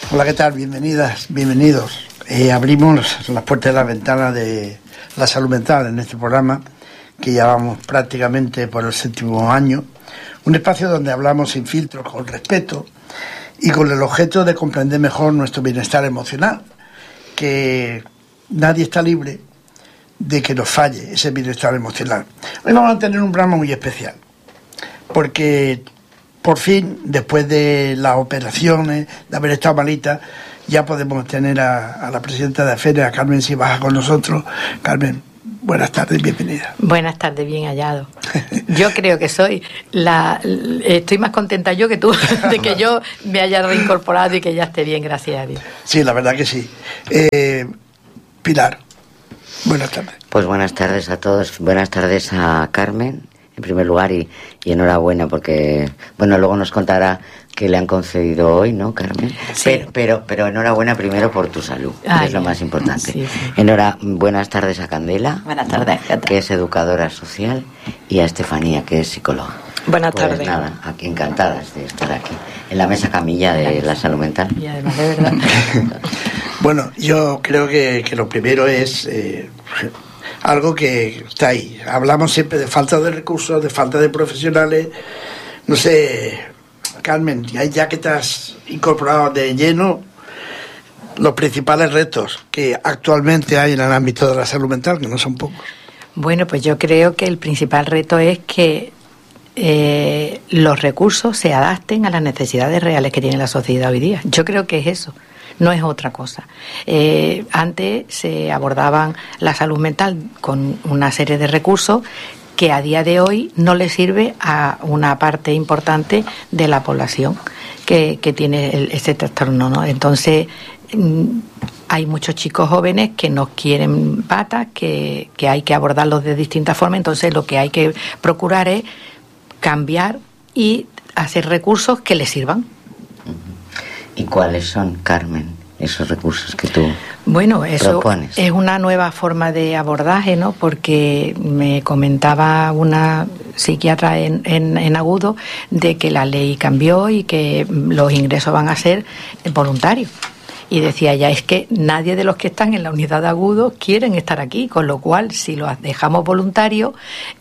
Hola, ¿qué tal? Bienvenidas, bienvenidos. Abrimos las puertas de la ventana de la salud mental en este programa, que ya vamos prácticamente por el 7º año. Un espacio donde hablamos sin filtros, con respeto y con el objeto de comprender mejor nuestro bienestar emocional, que nadie está libre de que nos falle ese bienestar emocional. Hoy vamos a tener un programa muy especial, porque por fin, después de las operaciones, de haber estado malita, ya podemos tener a la presidenta de AFERE, a Carmen Sibaja, con nosotros. Carmen, buenas tardes, bienvenida. Buenas tardes, bien hallado. Yo creo que estoy más contenta yo que tú de que yo me haya reincorporado y que ya esté bien, gracias a Dios. Sí, la verdad que sí. Pilar, buenas tardes. Pues buenas tardes a todos, buenas tardes a Carmen, en primer lugar, y enhorabuena, porque, bueno, luego nos contará que le han concedido hoy, ¿no, Carmen? Sí. Pero enhorabuena primero por tu salud, que es lo más importante. Sí. Buenas tardes a Candela. Buenas tardes. Que es educadora social, y a Estefanía, que es psicóloga. Buenas pues tardes. Nada, aquí encantadas de estar aquí, en la mesa camilla de la salud mental. Y además, de verdad. Bueno, yo creo que lo primero es algo que está ahí. Hablamos siempre de falta de recursos, de falta de profesionales. No sé, Carmen, ya que te has incorporado de lleno, los principales retos que actualmente hay en el ámbito de la salud mental, que no son pocos. Bueno, pues yo creo que el principal reto es que los recursos se adapten a las necesidades reales que tiene la sociedad hoy día. Yo creo que es eso, no es otra cosa. Antes se abordaban la salud mental con una serie de recursos que a día de hoy no le sirve a una parte importante de la población que tiene ese trastorno, ¿no? Entonces, hay muchos chicos jóvenes que no quieren patas, que hay que abordarlos de distintas formas. Entonces, lo que hay que procurar es cambiar y hacer recursos que les sirvan. ¿Y cuáles son, Carmen, esos recursos que tú Bueno, eso propones? Es una nueva forma de abordaje, ¿no? Porque me comentaba una psiquiatra en Agudo de que la ley cambió y que los ingresos van a ser voluntarios. Y decía ella, es que nadie de los que están en la unidad de Agudo quieren estar aquí, con lo cual, si los dejamos voluntarios,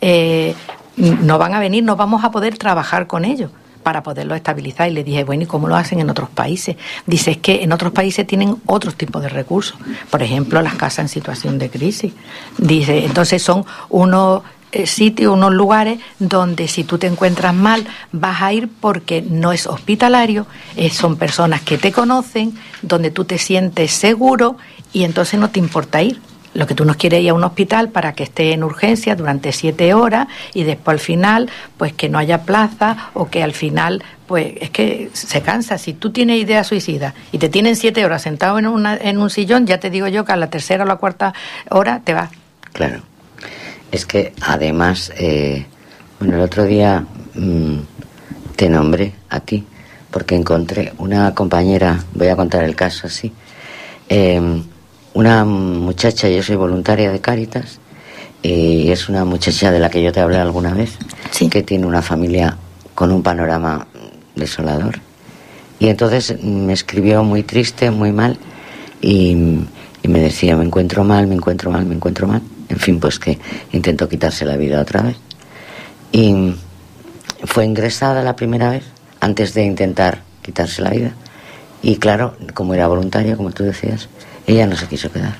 no van a venir, no vamos a poder trabajar con ellos para poderlo estabilizar. Y le dije, bueno, ¿y cómo lo hacen en otros países? Dice, es que en otros países tienen otros tipos de recursos, por ejemplo, las casas en situación de crisis. Dice, entonces son unos sitios, unos lugares donde si tú te encuentras mal vas a ir porque no es hospitalario, son personas que te conocen, donde tú te sientes seguro y entonces no te importa ir. Lo que tú no quieres ir a un hospital para que esté en urgencia durante 7 horas y después al final pues que no haya plaza, o que al final pues es que se cansa. Si tú tienes idea suicida y te tienen 7 horas sentado en un sillón, ya te digo yo que a la 3ª o la 4ª hora te vas. Claro. Es que además, bueno, el otro día te nombré a ti porque encontré una compañera, voy a contar el caso así, una muchacha, yo soy voluntaria de Cáritas, y es una muchacha de la que yo te hablé alguna vez, sí, que tiene una familia con un panorama desolador. Y entonces me escribió muy triste, muy mal, y me decía, me encuentro mal. En fin, pues que intentó quitarse la vida otra vez. Y fue ingresada la primera vez, antes de intentar quitarse la vida. Y claro, como era voluntaria, como tú decías, ella no se quiso quedar.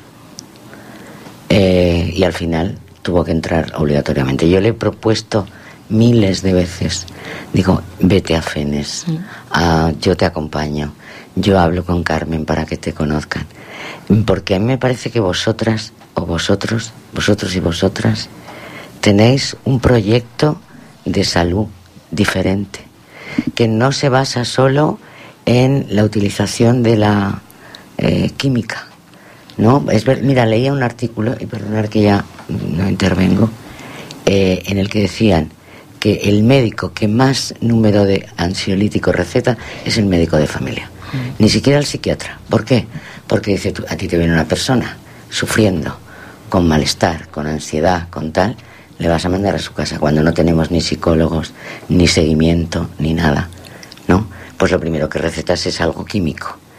Y al final tuvo que entrar obligatoriamente. Yo le he propuesto miles de veces, digo, vete a Fenes, yo te acompaño, yo hablo con Carmen para que te conozcan. Porque a mí me parece que vosotras, o vosotros y vosotras, tenéis un proyecto de salud diferente, que no se basa solo en la utilización de la química, ¿no? Mira, leía un artículo, y perdonar que ya no intervengo, en el que decían que el médico que más número de ansiolíticos receta es el médico de familia, ni siquiera el psiquiatra. ¿Por qué? Porque dice, a ti te viene una persona sufriendo, con malestar, con ansiedad, con tal, le vas a mandar a su casa cuando no tenemos ni psicólogos, ni seguimiento, ni nada, ¿no? Pues lo primero que recetas es algo químico.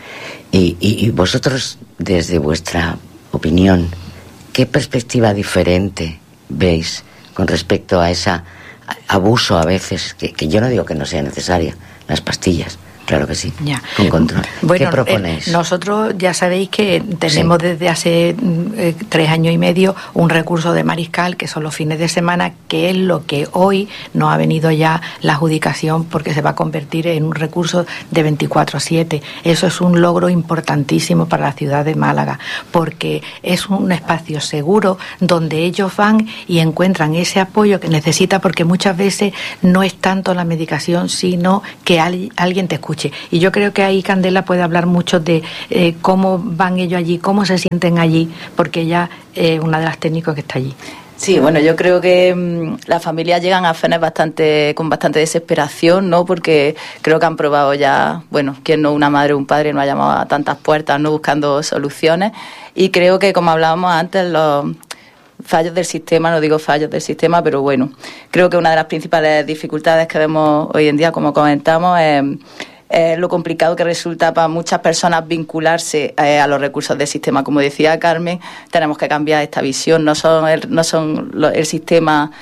Y vosotros, desde vuestra opinión, ¿qué perspectiva diferente veis con respecto a ese abuso a veces, que yo no digo que no sea necesaria, las pastillas? Claro que sí, ya. Con control. Bueno, ¿qué proponéis? Nosotros ya sabéis que tenemos desde hace 3 años y medio un recurso de Mariscal, que son los fines de semana, que es lo que hoy nos ha venido ya la adjudicación, porque se va a convertir en un recurso de 24/7. Eso es un logro importantísimo para la ciudad de Málaga, porque es un espacio seguro donde ellos van y encuentran ese apoyo que necesitan, porque muchas veces no es tanto la medicación, sino que alguien te escuche. Y yo creo que ahí Candela puede hablar mucho de cómo van ellos allí, cómo se sienten allí, porque ella es una de las técnicos que está allí. Sí, bueno, yo creo que las familias llegan a FENES con bastante desesperación, ¿no? Porque creo que han probado ya, bueno, quien no, una madre o un padre no ha llamado a tantas puertas, ¿no? Buscando soluciones. Y creo que, como hablábamos antes, los fallos del sistema, no digo fallos del sistema, pero bueno, creo que una de las principales dificultades que vemos hoy en día, como comentamos, es lo complicado que resulta para muchas personas vincularse a los recursos del sistema. Como decía Carmen, tenemos que cambiar esta visión. No son el sistema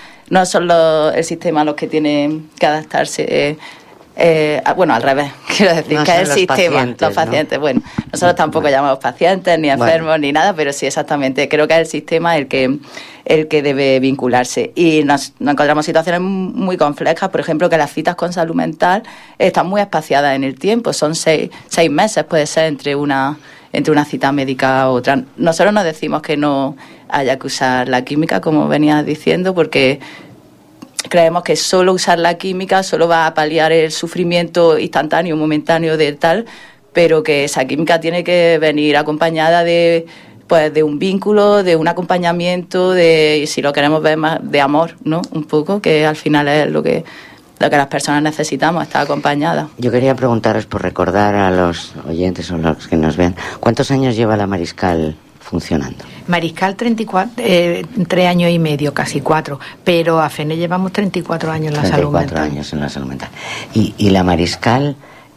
los que tienen que adaptarse. Bueno, al revés, quiero decir, que es el sistema, los pacientes. ¿No? Bueno, nosotros tampoco llamamos pacientes, ni enfermos, ni nada, pero sí, exactamente, creo que es el sistema el que debe vincularse. Y nos encontramos situaciones muy complejas, por ejemplo, que las citas con salud mental están muy espaciadas en el tiempo, son 6 meses, puede ser entre una cita médica a otra. Nosotros nos decimos que no haya que usar la química, como venías diciendo, porque creemos que solo usar la química solo va a paliar el sufrimiento instantáneo, momentáneo de tal, pero que esa química tiene que venir acompañada de un vínculo, de un acompañamiento, y si lo queremos ver más, de amor, ¿no? Un poco, que al final es lo que las personas necesitamos, estar acompañadas. Yo quería preguntaros, por recordar a los oyentes o los que nos ven, ¿cuántos años lleva la Mariscal funcionando? Mariscal 3 años y medio, casi 4, pero a FENES llevamos 34 años en la salud mental. 34 años en la salud mental. Y la Mariscal,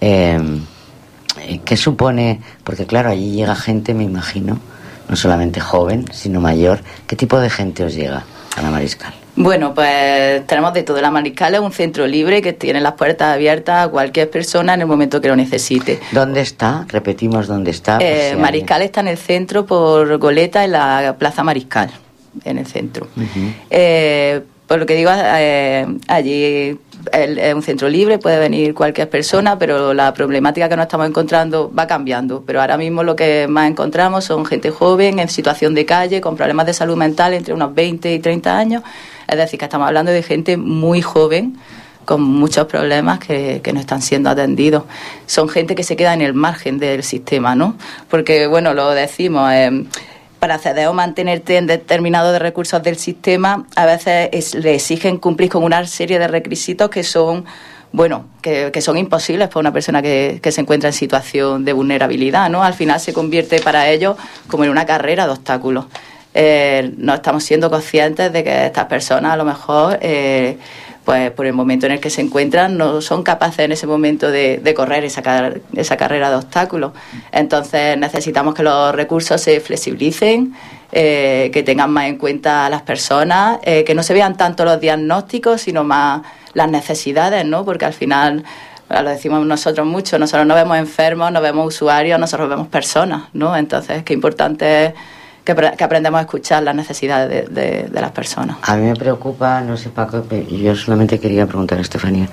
¿qué supone? Porque claro, allí llega gente, me imagino, no solamente joven, sino mayor. ¿Qué tipo de gente os llega a la Mariscal? Bueno, pues tenemos de todo. La Mariscal es un centro libre que tiene las puertas abiertas a cualquier persona en el momento que lo necesite. ¿Dónde está? Repetimos, ¿dónde está? Mariscal está en el centro, por Goleta, en la Plaza Mariscal, en el centro. Uh-huh. Por lo que digo, allí es un centro libre, puede venir cualquier persona, pero la problemática que nos estamos encontrando va cambiando. Pero ahora mismo lo que más encontramos son gente joven, en situación de calle, con problemas de salud mental entre unos 20 y 30 años. Es decir, que estamos hablando de gente muy joven, con muchos problemas que no están siendo atendidos. Son gente que se queda en el margen del sistema, ¿no? Porque, bueno, lo decimos, para acceder o mantenerte en determinados recursos del sistema, a veces le exigen cumplir con una serie de requisitos que son, bueno, que son imposibles para una persona que se encuentra en situación de vulnerabilidad, ¿no? Al final se convierte para ellos como en una carrera de obstáculos. No estamos siendo conscientes de que estas personas a lo mejor pues por el momento en el que se encuentran no son capaces en ese momento de correr esa carrera de obstáculos. Entonces necesitamos que los recursos se flexibilicen, que tengan más en cuenta a las personas, que no se vean tanto los diagnósticos sino más las necesidades, ¿no? Porque al final, lo decimos nosotros mucho, nosotros no vemos enfermos, no vemos usuarios, nosotros vemos personas, ¿no? Entonces qué importante es que aprendamos a escuchar las necesidades de las personas. A mí me preocupa, no sé, Paco, yo solamente quería preguntar a Estefanía,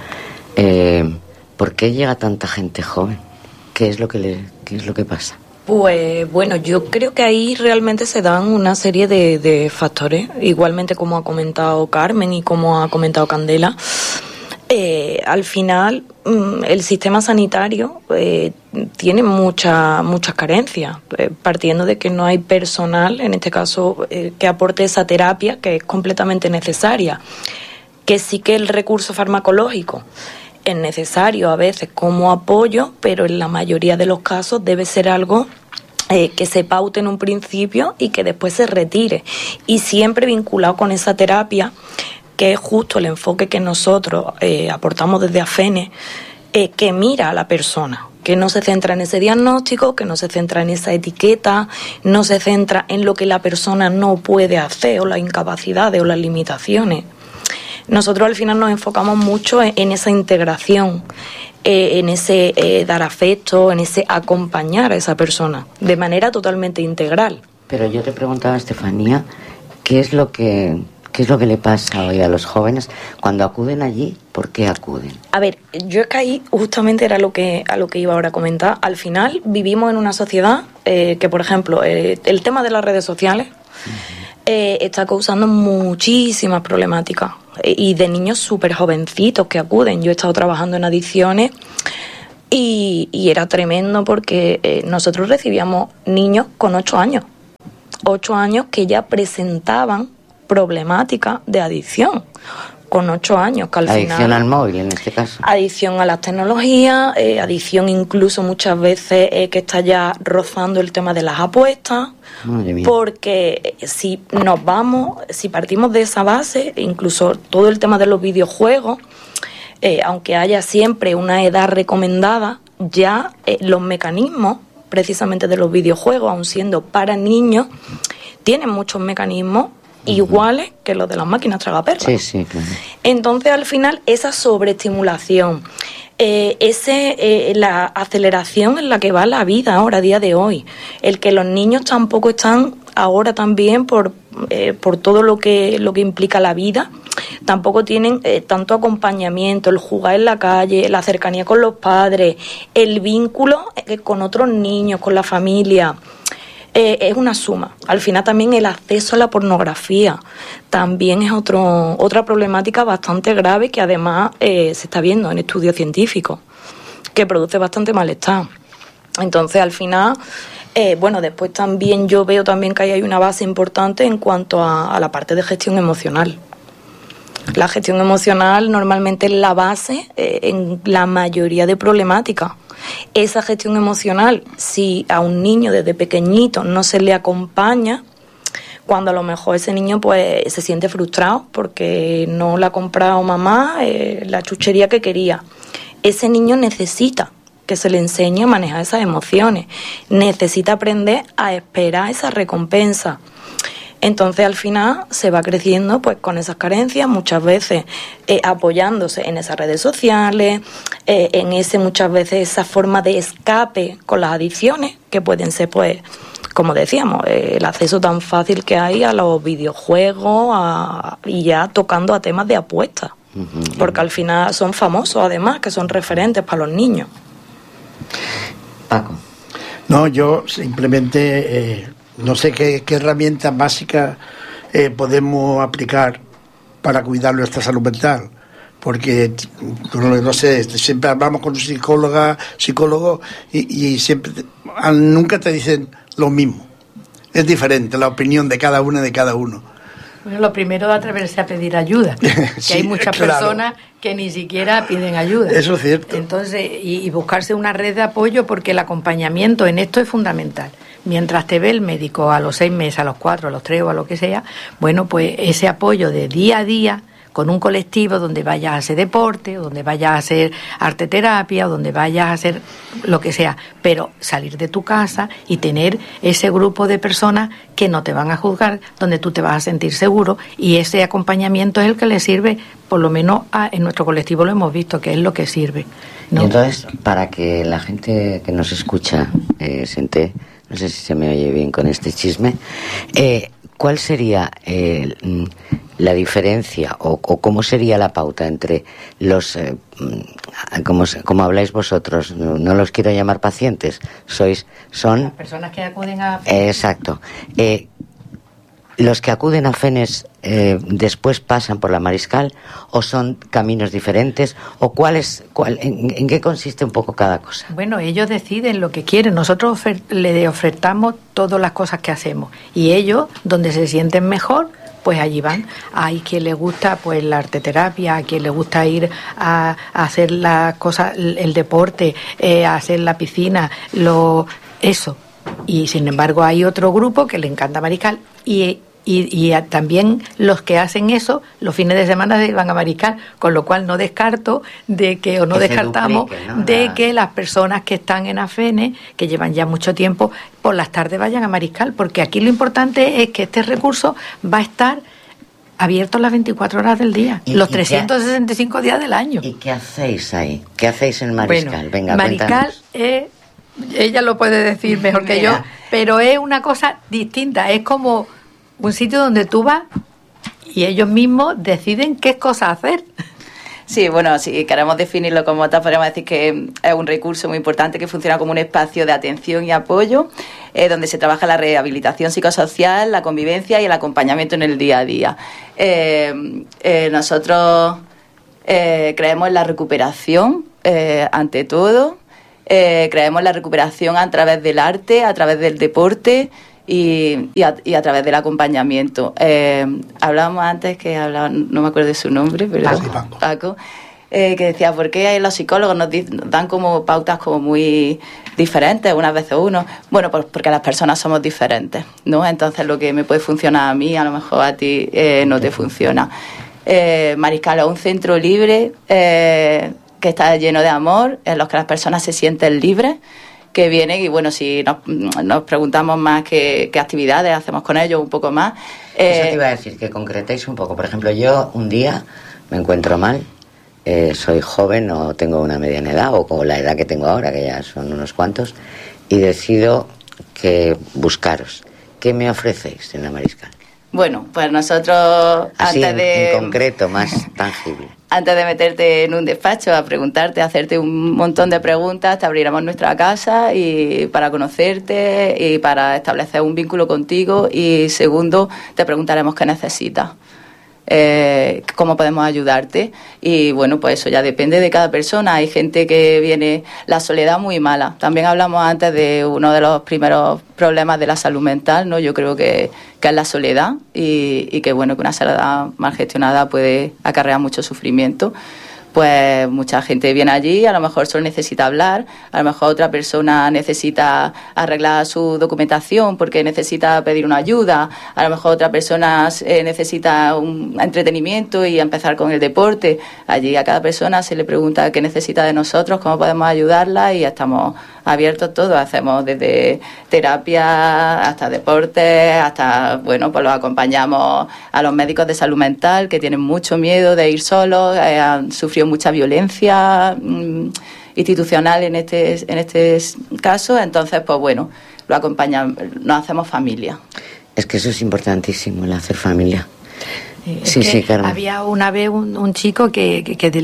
¿por qué llega tanta gente joven? ¿Qué es lo que pasa? Pues bueno, yo creo que ahí realmente se dan una serie de factores, igualmente como ha comentado Carmen y como ha comentado Candela. Al final el sistema sanitario tiene muchas carencias, partiendo de que no hay personal, en este caso, que aporte esa terapia que es completamente necesaria, que sí que el recurso farmacológico es necesario a veces como apoyo, pero en la mayoría de los casos debe ser algo que se paute en un principio y que después se retire, y siempre vinculado con esa terapia, que es justo el enfoque que nosotros aportamos desde AFENES, que mira a la persona, que no se centra en ese diagnóstico, que no se centra en esa etiqueta, no se centra en lo que la persona no puede hacer o las incapacidades o las limitaciones. Nosotros al final nos enfocamos mucho en esa integración, en ese dar afecto, en ese acompañar a esa persona de manera totalmente integral. Pero yo te preguntaba, Estefanía, ¿qué es lo que le pasa hoy a los jóvenes cuando acuden allí? ¿Por qué acuden? A ver, yo es que ahí justamente era a lo que iba ahora a comentar. Al final vivimos en una sociedad que, por ejemplo, el tema de las redes sociales está causando muchísimas problemáticas y de niños súper jovencitos que acuden. Yo he estado trabajando en adicciones y era tremendo porque nosotros recibíamos niños con 8 años. 8 años que ya presentaban problemática de adicción, con 8 años, que al adicción final... al móvil, en este caso. Adicción a las tecnologías, adicción incluso muchas veces que está ya rozando el tema de las apuestas, porque si partimos de esa base, incluso todo el tema de los videojuegos, aunque haya siempre una edad recomendada, ya los mecanismos precisamente de los videojuegos, aun siendo para niños, tienen muchos mecanismos iguales que los de las máquinas tragaperras. Sí, sí, claro. Entonces, al final, esa sobreestimulación, la aceleración en la que va la vida ahora, a día de hoy, el que los niños tampoco están ahora también por todo lo que implica la vida, tampoco tienen tanto acompañamiento, el jugar en la calle, la cercanía con los padres, el vínculo con otros niños, con la familia. Es una suma. Al final también el acceso a la pornografía también es otra problemática bastante grave que además se está viendo en estudios científicos, que produce bastante malestar. Entonces al final, después también yo veo también que hay una base importante en cuanto a la parte de gestión emocional. La gestión emocional normalmente es la base en la mayoría de problemáticas. Esa gestión emocional, si a un niño desde pequeñito no se le acompaña, cuando a lo mejor ese niño pues se siente frustrado porque no le ha comprado mamá la chuchería que quería, ese niño necesita que se le enseñe a manejar esas emociones, necesita aprender a esperar esa recompensa. Entonces al final se va creciendo pues con esas carencias, muchas veces apoyándose en esas redes sociales, muchas veces esa forma de escape con las adicciones, que pueden ser pues, como decíamos, el acceso tan fácil que hay a los videojuegos y ya tocando a temas de apuestas, porque al final son famosos además, que son referentes para los niños. Paco. No, yo simplemente... no sé qué herramientas básicas podemos aplicar para cuidar nuestra salud mental, porque no sé, siempre hablamos con un psicólogo y siempre nunca te dicen lo mismo. Es diferente la opinión de cada una de cada uno. Bueno, lo primero es atreverse a pedir ayuda, que sí, hay muchas personas que ni siquiera piden ayuda. Eso es cierto. Entonces, y buscarse una red de apoyo, porque el acompañamiento en esto es fundamental. Mientras te ve el médico a los 6 meses, a los 4, a los 3 o a lo que sea, bueno, pues ese apoyo de día a día con un colectivo donde vayas a hacer deporte, o donde vayas a hacer arte terapia, o donde vayas a hacer lo que sea, pero salir de tu casa y tener ese grupo de personas que no te van a juzgar, donde tú te vas a sentir seguro, y ese acompañamiento es el que le sirve, por lo menos en nuestro colectivo lo hemos visto, que es lo que sirve, ¿no? Y entonces, para que la gente que nos escucha se entere, no sé si se me oye bien con este chisme, ¿cuál sería la diferencia o cómo sería la pauta entre los, como habláis vosotros, no los quiero llamar pacientes, son las personas que acuden a... Exacto. ¿Los que acuden a FENES después pasan por la Mariscal o son caminos diferentes? ¿O en qué consiste un poco cada cosa? Bueno, ellos deciden lo que quieren. Nosotros les ofertamos todas las cosas que hacemos. Y ellos, donde se sienten mejor, pues allí van. Hay quien le gusta pues la arteterapia, a quien le gusta ir a hacer las cosas, el deporte, a hacer la piscina, eso. Y sin embargo hay otro grupo que le encanta Mariscal y también los que hacen eso, los fines de semana se van a Mariscal, con lo cual no descarto de que, o no descartamos duplique, ¿no? De que las personas que están en AFENE, que llevan ya mucho tiempo, por las tardes vayan a Mariscal, porque aquí lo importante es que este recurso va a estar abierto las 24 horas del día, los 365 días del año. ¿Y qué hacéis ahí? ¿Qué hacéis en Mariscal? Bueno, venga, Mariscal es, ella lo puede decir mejor que yo, pero es una cosa distinta, es como un sitio donde tú vas y ellos mismos deciden qué cosas hacer. Sí, bueno, si queremos definirlo como tal, podríamos decir que es un recurso muy importante que funciona como un espacio de atención y apoyo, donde se trabaja la rehabilitación psicosocial, la convivencia y el acompañamiento en el día a día. Nosotros creemos en la recuperación, ante todo. Creemos en la recuperación a través del arte, a través del deporte y a través del acompañamiento. Hablábamos antes, no me acuerdo de su nombre, pero Paco, que decía, ¿por qué los psicólogos nos dan como pautas como muy diferentes, unas veces uno? Bueno, pues porque las personas somos diferentes, ¿no? Entonces lo que me puede funcionar a mí, a lo mejor a ti no te funciona. Mariscal es un centro libre que está lleno de amor, en los que las personas se sienten libres, que vienen y bueno, si nos preguntamos más qué actividades hacemos con ellos, un poco más. Eso te iba a decir, que concretéis un poco. Por ejemplo, yo un día me encuentro mal, soy joven, no tengo una mediana edad, o con la edad que tengo ahora, que ya son unos cuantos, y decido que buscaros. ¿Qué me ofrecéis en la Mariscal? Bueno, pues nosotros, así en concreto, más tangible. Antes de meterte en un despacho a preguntarte, a hacerte un montón de preguntas, te abriremos nuestra casa y para conocerte y para establecer un vínculo contigo. Y segundo, te preguntaremos qué necesitas, cómo podemos ayudarte. Y bueno, pues eso ya depende de cada persona. Hay gente que viene la soledad muy mala. También hablamos antes de uno de los primeros problemas de la salud mental, ¿no? Yo creo que es la soledad y que bueno, que una soledad mal gestionada puede acarrear mucho sufrimiento. Pues mucha gente viene allí, a lo mejor solo necesita hablar, a lo mejor otra persona necesita arreglar su documentación porque necesita pedir una ayuda, a lo mejor otra persona necesita un entretenimiento y empezar con el deporte. Allí a cada persona se le pregunta qué necesita de nosotros, cómo podemos ayudarla y estamos abiertos todos. Hacemos desde terapia hasta deporte, hasta, bueno, pues los acompañamos a los médicos de salud mental que tienen mucho miedo de ir solos, han sufrido mucha violencia institucional en este caso. Entonces, pues bueno, lo acompañamos, nos hacemos familia. Es que eso es importantísimo, el hacer familia. Sí, Carmen. Había una vez un chico que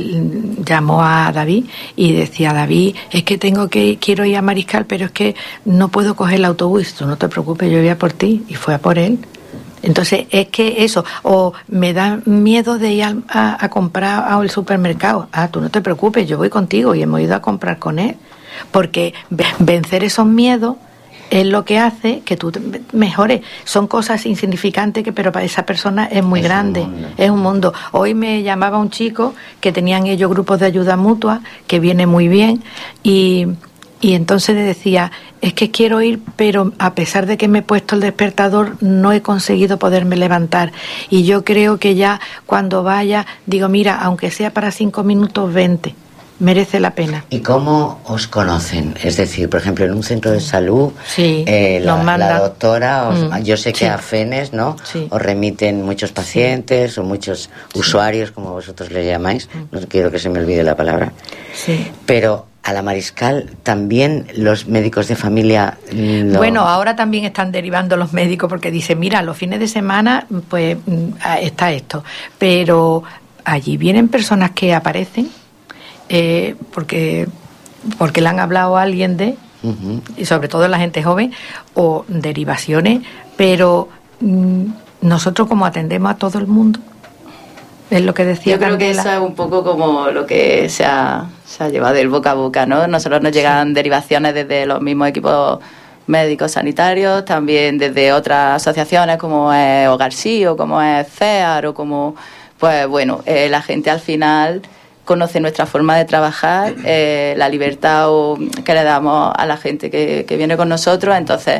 llamó a David y decía, David, es que quiero ir a Mariscal, pero es que no puedo coger el autobús. Tú no te preocupes, yo voy a por ti. Y fue a por él. Entonces, es que eso, o me da miedo de ir a comprar al supermercado. Tú no te preocupes, yo voy contigo, y hemos ido a comprar con él. Porque vencer esos miedos es lo que hace que tú mejores. Son cosas insignificantes, pero para esa persona es muy grande. Es un mundo. Hoy me llamaba un chico que tenían ellos grupos de ayuda mutua, que viene muy bien, y entonces le decía, es que quiero ir, pero a pesar de que me he puesto el despertador, no he conseguido poderme levantar. Y yo creo que ya cuando vaya, digo, mira, aunque sea para 5 minutos, 20. Merece la pena. ¿Y cómo os conocen? Es decir, por ejemplo, en un centro de salud, sí, la doctora, yo sé que sí, a FENES, ¿no? Sí. Os remiten muchos pacientes, sí, o muchos usuarios, como vosotros le llamáis. No quiero que se me olvide la palabra. Sí. Pero a la Mariscal también los médicos de familia... Bueno, ahora también están derivando los médicos porque dicen, mira, los fines de semana pues está esto. Pero allí vienen personas que aparecen porque le han hablado a alguien y sobre todo la gente joven, o derivaciones, pero nosotros como atendemos a todo el mundo, es lo que decía. Yo creo Candela. Que eso es un poco como lo que se ha llevado del boca a boca, ¿no? Nosotros nos llegan derivaciones desde los mismos equipos médicos sanitarios, también desde otras asociaciones como es Hogar Sí o como es CEAR o como, pues bueno, la gente al final conoce nuestra forma de trabajar, la libertad que le damos a la gente que viene con nosotros. Entonces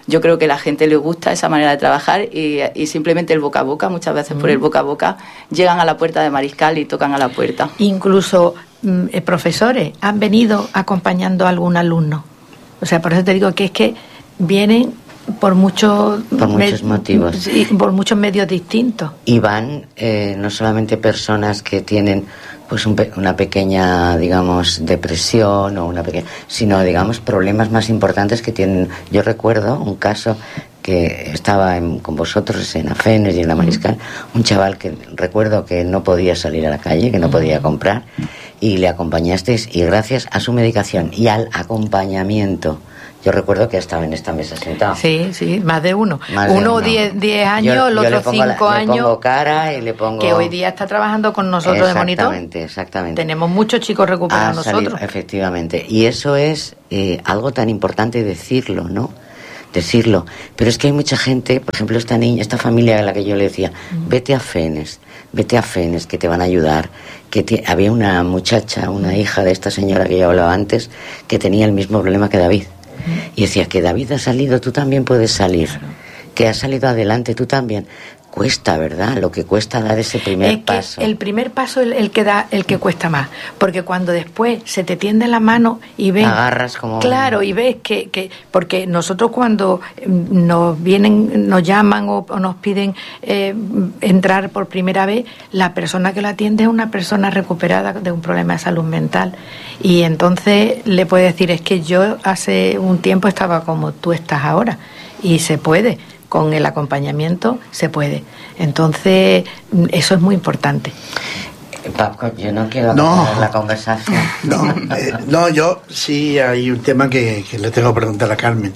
yo creo que a la gente le gusta esa manera de trabajar y simplemente el boca a boca, muchas veces por el boca a boca, llegan a la puerta de Mariscal y tocan a la puerta. Incluso profesores han venido acompañando a algún alumno. O sea, por eso te digo que es que vienen por muchos motivos. Sí, por muchos medios distintos. Y van no solamente personas que tienen pues una pequeña, digamos, depresión o sino, digamos, problemas más importantes que tienen. Yo recuerdo un caso que estaba con vosotros en Afenes y en la Mariscal, un chaval que recuerdo que no podía salir a la calle, que no podía comprar, y le acompañasteis, y gracias a su medicación y al acompañamiento, yo recuerdo que estaba en esta mesa sentado. Sí, más de uno. Uno 10 años, el otro 5 años. Le pongo cara y le pongo... Que hoy día está trabajando con nosotros de monitor. Exactamente. Tenemos muchos chicos recuperados nosotros. Efectivamente. Y eso es algo tan importante decirlo, ¿no? Decirlo. Pero es que hay mucha gente, por ejemplo, esta familia a la que yo le decía, vete a Fenes, que te van a ayudar. Había una muchacha, una hija de esta señora que yo hablaba antes, que tenía el mismo problema que David. Y decía, que David ha salido, tú también puedes salir. Claro. Que has salido adelante, tú también. Cuesta, ¿verdad? Lo que cuesta dar ese primer paso. El primer paso es el que cuesta más. Porque cuando después se te tiende la mano y ves... Agarras como... Claro, y ves que porque nosotros cuando nos llaman o nos piden entrar por primera vez, la persona que lo atiende es una persona recuperada de un problema de salud mental. Y entonces le puede decir, es que yo hace un tiempo estaba como tú estás ahora. Y se puede. Con el acompañamiento se puede. Entonces, eso es muy importante. Paco, yo no quiero acabar la conversación. No, yo sí hay un tema que le tengo que preguntar a Carmen.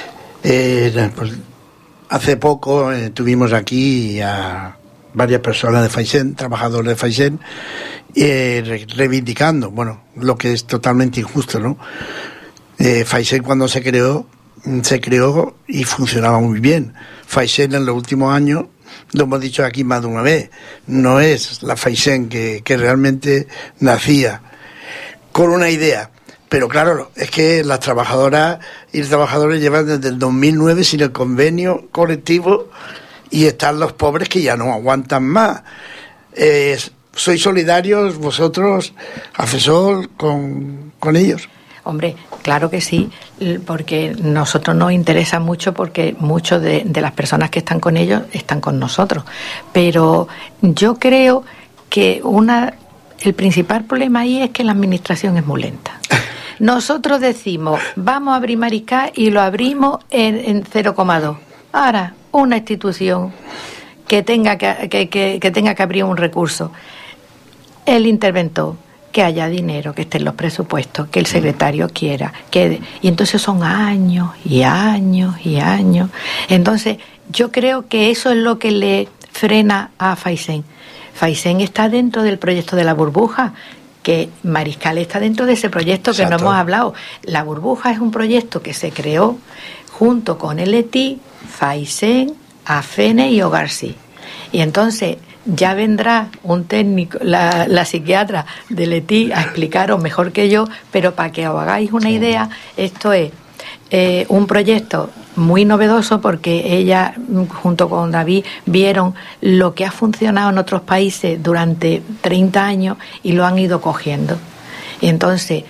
Pues, hace poco tuvimos aquí a varias personas de Faisen, trabajadores de Faisen, reivindicando, lo que es totalmente injusto, ¿no? Faisen cuando se creó y funcionaba muy bien. Faisen en los últimos años, lo hemos dicho aquí más de una vez, no es la Faisen que realmente nacía con una idea. Pero claro, es que las trabajadoras y los trabajadores llevan desde el 2009 sin el convenio colectivo y están los pobres que ya no aguantan más. ¿Sois solidarios vosotros, AFESOL, con ellos? Hombre, claro que sí, porque nosotros nos interesa mucho porque muchos de las personas que están con ellos están con nosotros. Pero yo creo que el principal problema ahí es que la administración es muy lenta. Nosotros decimos, vamos a abrir Mariscal y lo abrimos en 0,2. Ahora, una institución que tenga que abrir un recurso, el interventor, que haya dinero, que esté en los presupuestos, que el secretario quiera, y entonces son años y años y años. Entonces, yo creo que eso es lo que le frena a Faisen. Faisen está dentro del proyecto de la burbuja, que Mariscal está dentro de ese proyecto. Exacto. Que no hemos hablado. La burbuja es un proyecto que se creó junto con el ETI, Faisen, Afenes y Hogarsi. Y entonces ya vendrá un técnico, la psiquiatra del ETI, a explicaros mejor que yo, pero para que os hagáis una idea, esto es un proyecto muy novedoso porque ella, junto con David, vieron lo que ha funcionado en otros países durante 30 años y lo han ido cogiendo. Y entonces,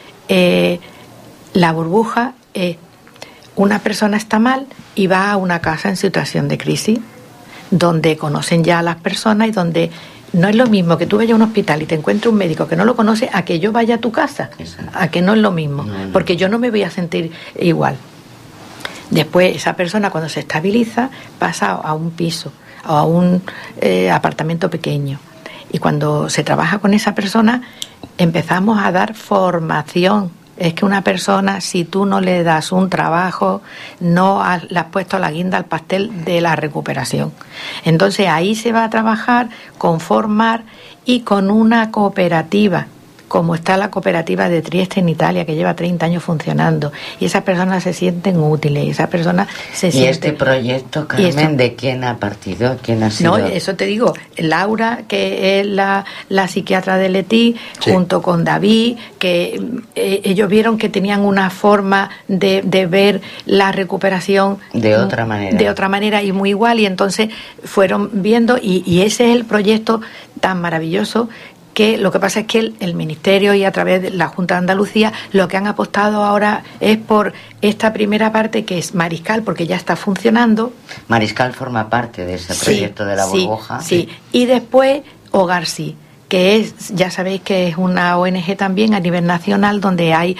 la burbuja es una persona está mal y va a una casa en situación de crisis, donde conocen ya a las personas y donde no es lo mismo que tú vayas a un hospital y te encuentres un médico que no lo conoce a que yo vaya a tu casa. Exacto. A que no es lo mismo, porque yo no me voy a sentir igual. Después esa persona, cuando se estabiliza, pasa a un piso o a un apartamento pequeño, y cuando se trabaja con esa persona empezamos a dar formación. Es que una persona, si tú no le das un trabajo, no le has puesto la guinda al pastel de la recuperación. Entonces ahí se va a trabajar con formar y con una cooperativa como está la cooperativa de Trieste en Italia, que lleva 30 años funcionando, y esas personas se sienten útiles, y esas personas se sienten... ¿Y este proyecto, Carmen, de quién ha partido? ¿Quién ha sido? No, eso te digo, Laura, que es la psiquiatra de Leti, sí, junto con David, que ellos vieron que tenían una forma de ver la recuperación de otra manera y muy igual, y entonces fueron viendo, y ese es el proyecto tan maravilloso, que lo que pasa es que el Ministerio y a través de la Junta de Andalucía lo que han apostado ahora es por esta primera parte, que es Mariscal, porque ya está funcionando. Mariscal forma parte de ese proyecto de la burbuja. Sí, y después Hogar Sí, que es, ya sabéis que es una ONG también a nivel nacional, donde hay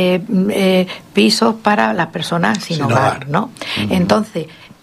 pisos para las personas sin hogar, ¿no? Uh-huh. Entonces,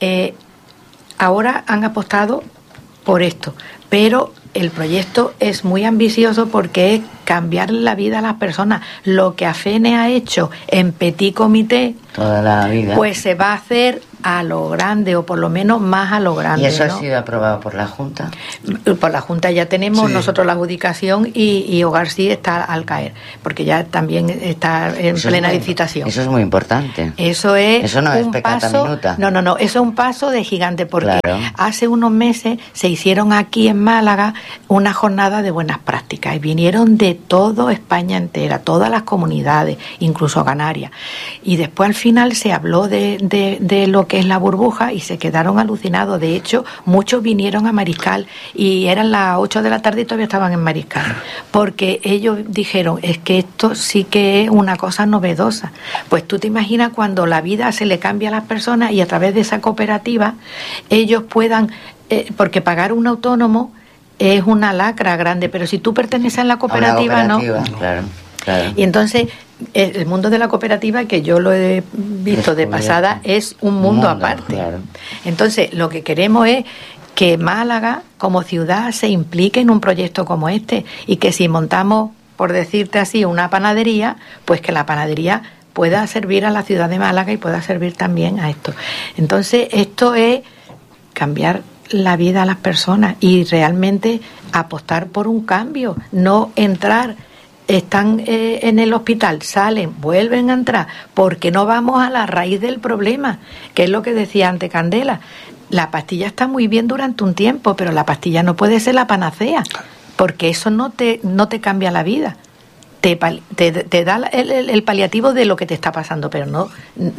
ahora han apostado por esto, pero el proyecto es muy ambicioso porque es cambiar la vida a las personas. Lo que AFENE ha hecho en petit comité, toda la vida, pues se va a hacer a lo grande, o por lo menos más a lo grande. ¿Y eso, ¿no?, ha sido aprobado por la Junta? Por la Junta ya tenemos, sí, nosotros la adjudicación, y Hogar Sí está al caer, porque ya también está en plena licitación. Eso es muy importante. Eso no es pecata minuta. No, eso es un paso de gigante, porque claro, hace unos meses se hicieron aquí en Málaga una jornada de buenas prácticas, y vinieron de toda España entera, todas las comunidades, incluso Canarias, y después al final se habló de lo que es la burbuja, y se quedaron alucinados. De hecho, muchos vinieron a Mariscal y eran las 8 de la tarde y todavía estaban en Mariscal, porque ellos dijeron, es que esto sí que es una cosa novedosa. Pues tú te imaginas cuando la vida se le cambia a las personas, y a través de esa cooperativa ellos puedan, porque pagar un autónomo es una lacra grande, pero si tú perteneces a la cooperativa, ¿no? Claro. Y entonces el mundo de la cooperativa, que yo lo he visto de pasada, es un mundo aparte. Claro. Entonces lo que queremos es que Málaga como ciudad se implique en un proyecto como este, y que si montamos, por decirte así, una panadería, pues que la panadería pueda servir a la ciudad de Málaga y pueda servir también a esto. Entonces esto es cambiar la vida a las personas y realmente apostar por un cambio, no entrar, están en el hospital, salen, vuelven a entrar, porque no vamos a la raíz del problema, que es lo que decía antes Candela. La pastilla está muy bien durante un tiempo, pero la pastilla no puede ser la panacea, porque eso no te cambia la vida. Te da el paliativo de lo que te está pasando, pero no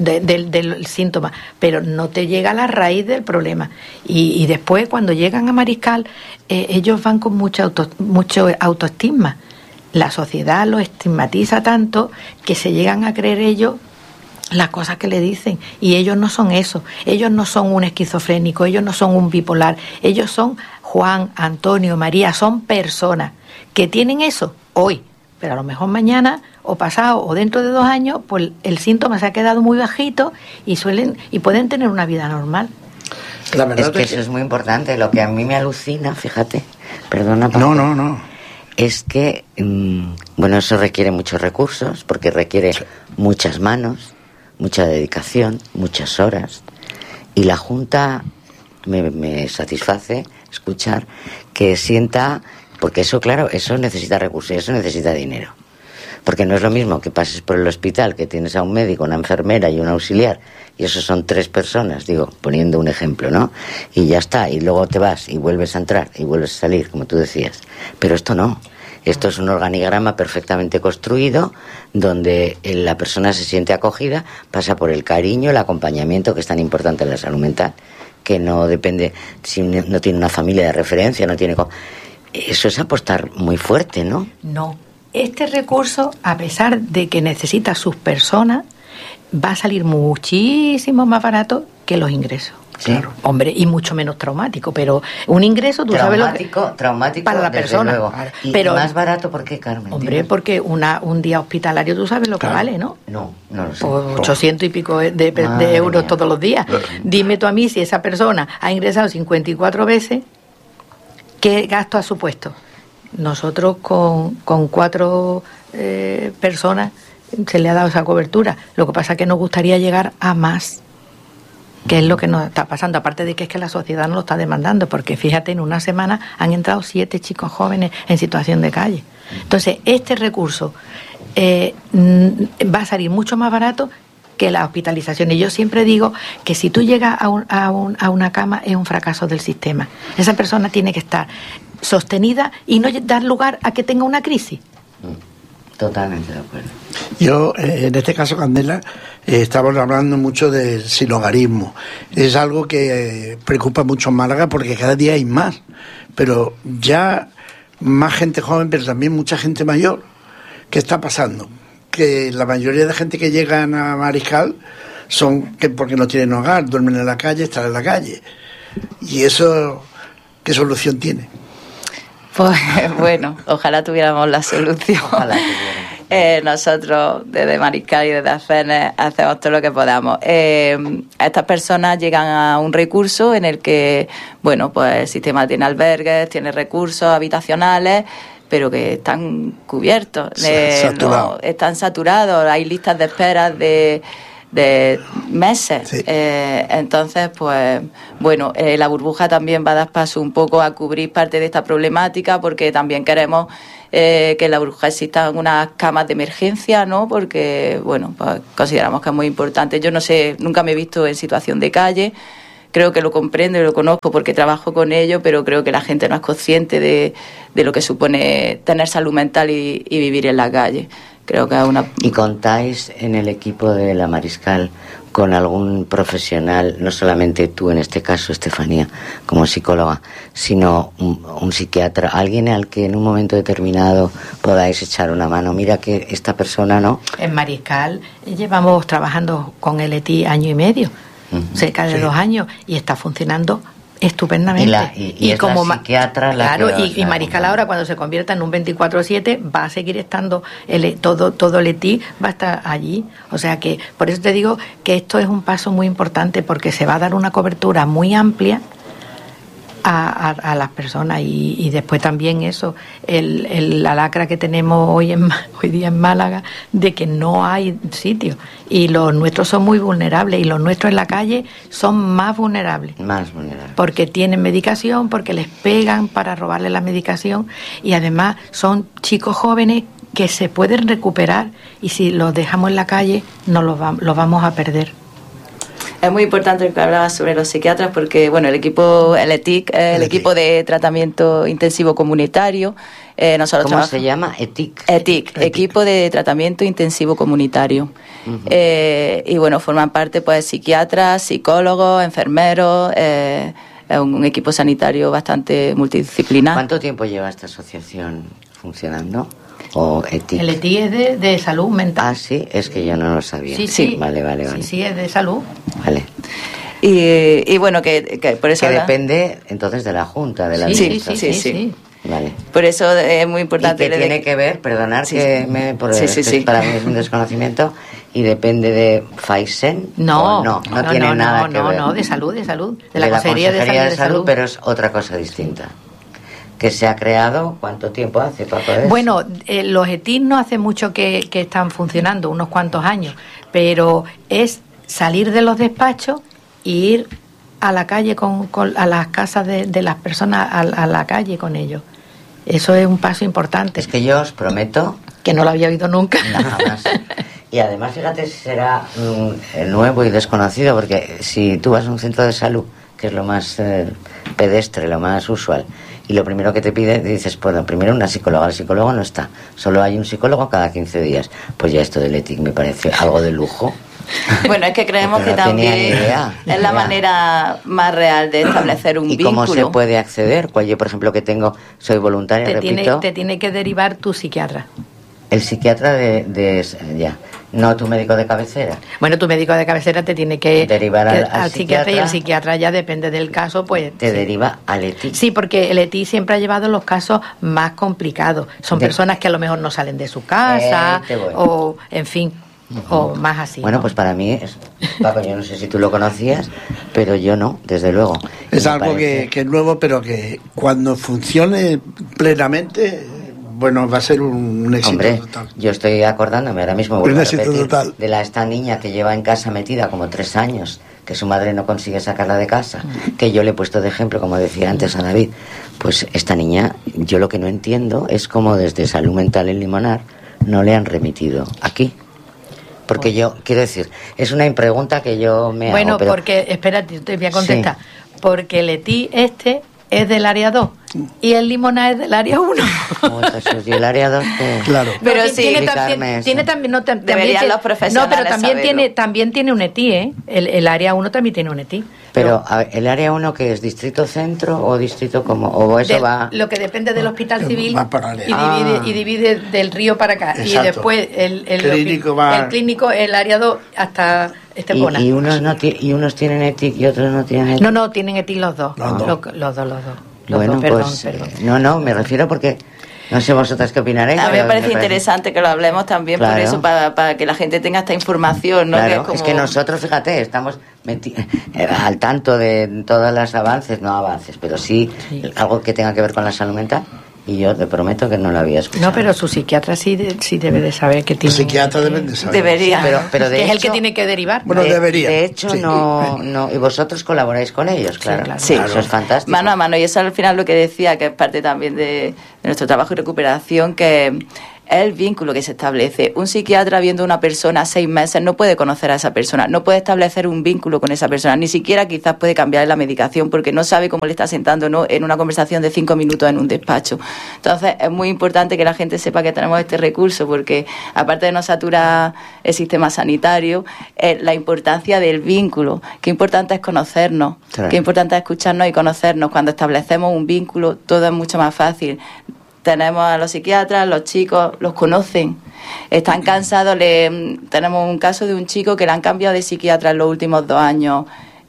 del síntoma, pero no te llega a la raíz del problema. Y después, cuando llegan a Mariscal, ellos van con mucho autoestima. La sociedad lo estigmatiza tanto que se llegan a creer ellos las cosas que le dicen, y ellos no son eso. Ellos no son un esquizofrénico, ellos no son un bipolar, ellos son Juan, Antonio, María, son personas que tienen eso hoy, pero a lo mejor mañana o pasado o dentro de 2 años, pues el síntoma se ha quedado muy bajito y pueden tener una vida normal. La verdad es que eso es muy importante. Lo que a mí me alucina, fíjate, perdona, Paco, no, es que bueno, eso requiere muchos recursos, porque requiere muchas manos, mucha dedicación, muchas horas, y la Junta me satisface escuchar que sienta, porque eso, claro, eso necesita recursos, eso necesita dinero, porque no es lo mismo que pases por el hospital, que tienes a un médico, una enfermera y un auxiliar, y eso son 3 personas, digo, poniendo un ejemplo, ¿no? Y ya está, y luego te vas y vuelves a entrar y vuelves a salir, como tú decías. Pero esto no. Esto es un organigrama perfectamente construido, donde la persona se siente acogida, pasa por el cariño, el acompañamiento, que es tan importante en la salud mental, que no depende, si no tiene una familia de referencia, no tiene... Eso es apostar muy fuerte, ¿no? No. Este recurso, a pesar de que necesita sus personas, va a salir muchísimo más barato que los ingresos. Sí. Claro. Hombre, y mucho menos traumático, pero un ingreso, tú sabes lo que... Traumático para la persona. Luego. Pero, más barato, ¿por qué, Carmen? Hombre, porque un día hospitalario, tú sabes lo que vale, ¿no? No lo sé. Pues 800 y pico de euros todos los días. Dime tú a mí, si esa persona ha ingresado 54 veces, ¿qué gasto ha supuesto? Nosotros con 4 personas se le ha dado esa cobertura. Lo que pasa es que nos gustaría llegar a más, que es lo que nos está pasando, aparte de que es que la sociedad nos lo está demandando, porque fíjate, en una semana han entrado 7 chicos jóvenes en situación de calle. Entonces, este recurso va a salir mucho más barato que la hospitalización. Y yo siempre digo que si tú llegas a una cama es un fracaso del sistema. Esa persona tiene que estar sostenida y no dar lugar a que tenga una crisis. Totalmente de acuerdo. Yo, en este caso, Candela, estamos hablando mucho del sinhogarismo. Es algo que preocupa mucho en Málaga porque cada día hay más. Pero ya más gente joven, pero también mucha gente mayor. ¿Qué está pasando? Que la mayoría de gente que llegan a Mariscal son que porque no tienen hogar, duermen en la calle, están en la calle. ¿Y eso qué solución tiene? Pues bueno, ojalá tuviéramos la solución. Ojalá Nosotros desde Mariscal y desde AFENES hacemos todo lo que podamos. Estas personas llegan a un recurso en el que, bueno, pues el sistema tiene albergues, tiene recursos habitacionales, pero que están cubiertos, no, están saturados, hay listas de espera de meses. Sí. Entonces, pues bueno, la burbuja también va a dar paso un poco a cubrir parte de esta problemática, porque también queremos que en la burbuja existan unas camas de emergencia, ¿no? Porque, bueno, pues consideramos que es muy importante. Yo no sé, nunca me he visto en situación de calle. Creo que lo comprendo y lo conozco porque trabajo con ello, pero creo que la gente no es consciente de lo que supone tener salud mental y vivir en la calle. Creo que es una... ¿Y contáis en el equipo de la Mariscal con algún profesional, no solamente tú en este caso, Estefanía, como psicóloga, sino un psiquiatra, alguien al que en un momento determinado podáis echar una mano? Mira que esta persona, ¿no? En Mariscal llevamos trabajando con el ETI año y medio. Cerca de 2 años, y está funcionando estupendamente. Y como psiquiatra claro, y Mariscal ahora, cuando se convierta en un 24/7, va a seguir estando todo el ETI va a estar allí. O sea que por eso te digo que esto es un paso muy importante, porque se va a dar una cobertura muy amplia a las personas, y después también eso, la lacra que tenemos hoy día en Málaga, de que no hay sitio, y los nuestros son muy vulnerables, y los nuestros en la calle son más vulnerables, porque tienen medicación, porque les pegan para robarle la medicación, y además son chicos jóvenes que se pueden recuperar, y si los dejamos en la calle los vamos a perder. Es muy importante lo que hablabas sobre los psiquiatras, porque bueno, el ETIC, el equipo de tratamiento intensivo comunitario, nosotros ¿Cómo se llama? ETIC, equipo de tratamiento intensivo comunitario. Y bueno, forman parte pues psiquiatras, psicólogos, enfermeros, es un equipo sanitario bastante multidisciplinar. ¿Cuánto tiempo lleva esta asociación funcionando? ¿O ETIC? El ETIC es de salud mental. Ah, sí, es que yo no lo sabía. Sí. Vale. Sí, es de salud. Vale. Y bueno, que por eso... Que depende entonces de la Junta, de la administración. Sí. Vale. Por eso es muy importante... Y que tiene que ver, perdonar que para mí es un desconocimiento, y depende de Faisen. No tiene nada que ver. No, de salud. De la Consejería de Salud, pero es otra cosa distinta. ¿Que se ha creado? ¿Cuánto tiempo hace para poder? Bueno, los ETIC no hace mucho que están funcionando, unos cuantos años, pero es salir de los despachos e ir a la calle a las casas de las personas, a la calle con ellos. Eso es un paso importante. Es que yo os prometo... Que no lo había oído nunca. No, jamás. Y además, fíjate, será nuevo y desconocido, porque si tú vas a un centro de salud, que es lo más pedestre, lo más usual, y lo primero que te pide, dices, bueno, primero una psicóloga, el psicólogo no está, solo hay un psicólogo cada 15 días. Pues ya esto del ETIC me parece algo de lujo. Bueno, es que creemos que también es la manera más real de establecer un vínculo. ¿Y cómo se puede acceder? Yo, por ejemplo, que soy voluntaria, repito... Te tiene que derivar tu psiquiatra. El psiquiatra no tu médico de cabecera. Bueno, tu médico de cabecera te tiene que derivar al psiquiatra, y el psiquiatra ya depende del caso, pues... Te deriva al ETIC. Sí, porque el ETIC siempre ha llevado los casos más complicados. Son personas que a lo mejor no salen de su casa, o, en fin... o más así. Bueno, pues para mí Paco, yo no sé si tú lo conocías, pero yo no, desde luego. Es algo que es nuevo, pero que cuando funcione plenamente bueno, va a ser un éxito. Hombre, total. Yo estoy acordándome ahora mismo, Un éxito total. de esta niña que lleva en casa metida como 3 años, que su madre no consigue sacarla de casa, que yo le he puesto de ejemplo, como decía antes a David. Pues esta niña, yo lo que no entiendo es cómo desde Salud Mental en Limonar no le han remitido aquí. Porque yo, quiero decir, es una pregunta que yo me hago. Bueno, pero... porque, espérate, te voy a contestar. Sí. Porque el ETI es del área 2 y el Limonar es del área 1. Oh, Jesús, y el área 2 Claro. Pero No, sí, tiene también no, deberían tiene, los profesionales no, pero saberlo. también tiene un ETI, ¿eh? El área 1 también tiene un ETI. Pero a ver, el área 1 que es distrito centro o distrito como, o eso va... Lo que depende del hospital civil va para área. y divide del río para acá. Exacto. Y después el clínico, el área 2 hasta Estepona. Y unos tienen ETIC y otros no tienen ETIC. No, tienen ETI los dos. Los dos. Los dos. Bueno, perdón. No, me refiero porque... No sé vosotras qué opinaréis. A mí me pero parece interesante que lo hablemos también, Claro. por eso, para que la gente tenga esta información, ¿no? Claro, que es que nosotros, fíjate, estamos al tanto de todos los avances, no avances, pero sí algo que tenga que ver con la salud mental. Y yo te prometo que no lo había escuchado. No, pero su psiquiatra sí debe de saber que tiene... Los psiquiatras deben de saber. Debería. Pero de que es el hecho, que tiene que derivar. Bueno, debería. De hecho, Sí. no. Y vosotros colaboráis con ellos, claro. claro. Sí. Eso es fantástico. Mano a mano, y eso al final lo que decía, que es parte también de nuestro trabajo de recuperación, que es el vínculo que se establece. Un psiquiatra viendo a una persona 6 meses no puede conocer a esa persona, no puede establecer un vínculo con esa persona, ni siquiera quizás puede cambiar la medicación porque no sabe cómo le está sentando, ¿no?, en una conversación de 5 minutos en un despacho. Entonces es muy importante que la gente sepa que tenemos este recurso porque aparte de no saturar el sistema sanitario, la importancia del vínculo, qué importante es conocernos, Claro. qué importante es escucharnos y conocernos. Cuando establecemos un vínculo todo es mucho más fácil. Tenemos a los psiquiatras, los chicos los conocen, están cansados. Tenemos un caso de un chico que le han cambiado de psiquiatra en los últimos 2 años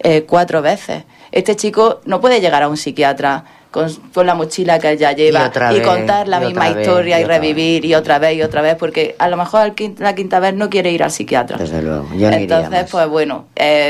4 veces. Este chico no puede llegar a un psiquiatra con la mochila que él ya lleva y contar la misma historia y revivir y otra vez, porque a lo mejor la quinta vez no quiere ir al psiquiatra. Desde luego, yo no iría Entonces, más. pues bueno,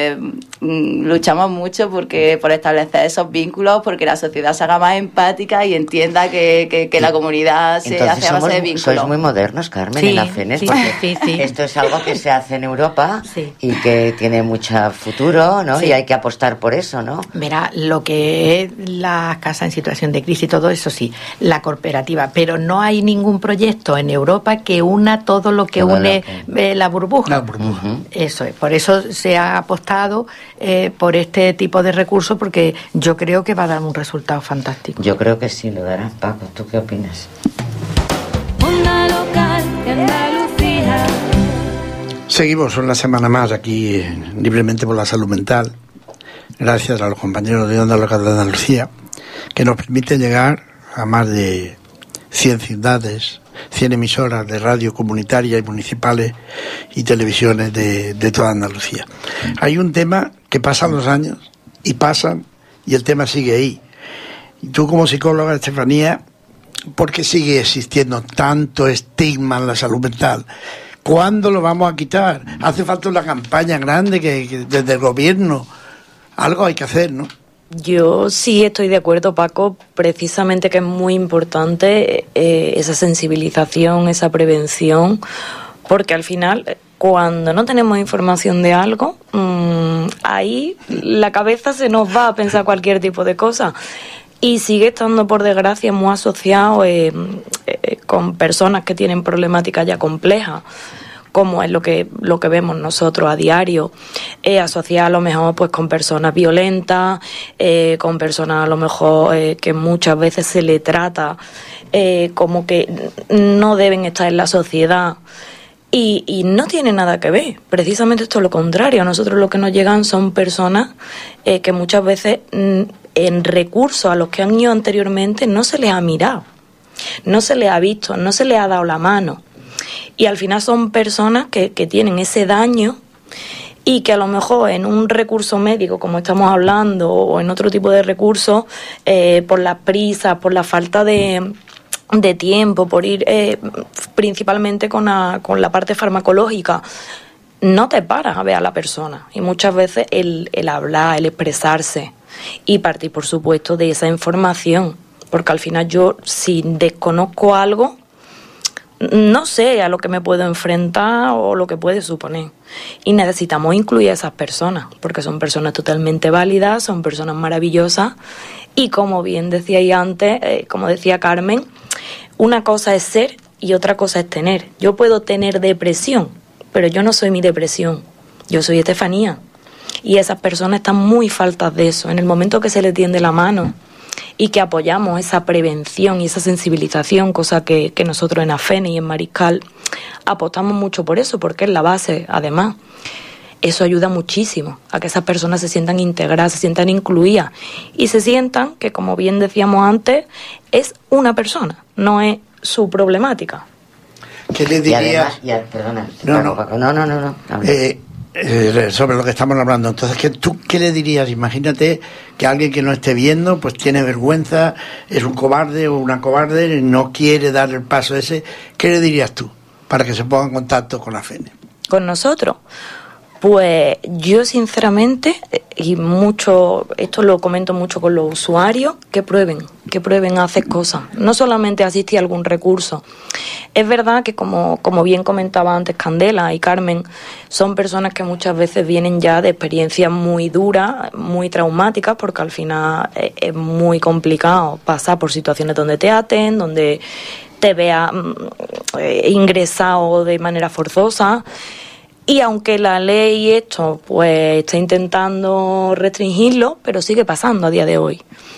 luchamos mucho por establecer esos vínculos, porque la sociedad se haga más empática y entienda que la comunidad se Entonces, hace a base de vínculos. sois muy modernos, Carmen, Sí, en la FENES, sí, porque sí. esto es algo que se hace en Europa Sí. y que tiene mucho futuro, ¿no? Sí. Y hay que apostar por eso, ¿no? Verá, lo que es las casas en situación de crisis y todo eso sí, la cooperativa, pero no hay ningún proyecto en Europa que una todo lo que Todo une lo que- la burbuja. La burbuja. Eso es, por eso se ha apostado por este tipo de recursos, porque yo creo que va a dar un resultado fantástico. Yo creo que sí, lo dará. Paco, ¿tú qué opinas? Onda local de Andalucía. Seguimos una semana más aquí Libremente por la Salud Mental, gracias a los compañeros de Onda Local de Andalucía, que nos permiten llegar a más de 100 ciudades, 100 emisoras de radio comunitarias y municipales y televisiones de toda Andalucía. Hay un tema que pasan los años y pasan y el tema sigue ahí. Y tú como psicóloga, Estefanía, ¿por qué sigue existiendo tanto estigma en la salud mental? ¿Cuándo lo vamos a quitar? Hace falta una campaña grande que desde el gobierno algo hay que hacer, ¿no? Yo sí estoy de acuerdo, Paco, precisamente que es muy importante esa sensibilización, esa prevención, porque al final, cuando no tenemos información de algo, ahí la cabeza se nos va a pensar cualquier tipo de cosa. Y sigue estando, por desgracia, muy asociado con personas que tienen problemáticas ya complejas, como es lo que vemos nosotros a diario, asociada a lo mejor pues con personas violentas, con personas a lo mejor que muchas veces se le trata como que no deben estar en la sociedad. Y no tiene nada que ver, precisamente esto es lo contrario. A nosotros lo que nos llegan son personas que muchas veces en recursos a los que han ido anteriormente no se les ha mirado, no se les ha visto, no se les ha dado la mano. Y al final son personas que tienen ese daño y que a lo mejor en un recurso médico, como estamos hablando, o en otro tipo de recursos, por las prisas, por la falta de tiempo, por ir principalmente con la parte farmacológica, no te paras a ver a la persona. Y muchas veces el hablar, el expresarse y partir, por supuesto, de esa información. Porque al final yo, si desconozco algo, no sé a lo que me puedo enfrentar o lo que puede suponer. Y necesitamos incluir a esas personas, porque son personas totalmente válidas, son personas maravillosas. Y como bien decíais antes, como decía Carmen, una cosa es ser y otra cosa es tener. Yo puedo tener depresión, pero yo no soy mi depresión, yo soy Estefanía. Y esas personas están muy faltas de eso. En el momento que se les tiende la mano y que apoyamos esa prevención y esa sensibilización, cosa que nosotros en AFENE y en Mariscal apostamos mucho por eso, porque es la base, además. Eso ayuda muchísimo a que esas personas se sientan integradas, se sientan incluidas y se sientan que, como bien decíamos antes, es una persona, no es su problemática. ¿Qué le dirías? Y además, perdona. No. Sobre lo que estamos hablando. Entonces, ¿qué le dirías? Imagínate que alguien que no esté viendo, pues tiene vergüenza, es un cobarde o una cobarde, no quiere dar el paso ese. ¿Qué le dirías tú para que se ponga en contacto con AFENE? Con nosotros. Pues yo sinceramente, y mucho, esto lo comento mucho con los usuarios, que prueben a hacer cosas, no solamente asistir a algún recurso. Es verdad que como bien comentaba antes Candela y Carmen, son personas que muchas veces vienen ya de experiencias muy duras, muy traumáticas, porque al final es muy complicado pasar por situaciones donde te aten, donde te veas ingresado de manera forzosa. Y aunque la ley esto pues está intentando restringirlo, pero sigue pasando a día de hoy.